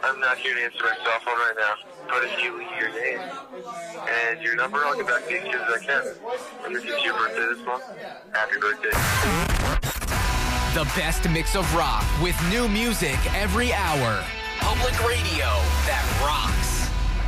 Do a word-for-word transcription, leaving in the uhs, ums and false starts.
I'm not here to answer my cell phone right now. But if you leave your name and your number, I'll get back to you as soon as I can. And this is your birthday this month. Happy birthday. The best mix of rock with new music every hour. Public radio that rocks.